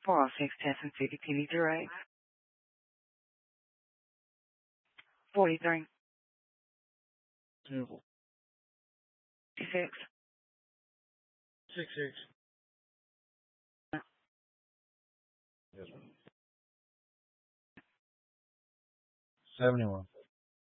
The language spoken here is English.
406 Tesson City, Penny Drive. 43. Beautiful. 66. 66. Yes, ma'am. 71.